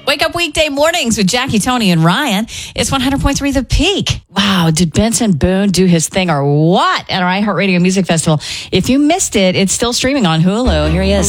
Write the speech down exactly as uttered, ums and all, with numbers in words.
Wake up weekday mornings with Jackie, Tony, and Ryan. It's one hundred point three The Peak. Wow, did Benson Boone do his thing or what at our iHeartRadio Music Festival? If you missed it, it's still streaming on Hulu. Here he is.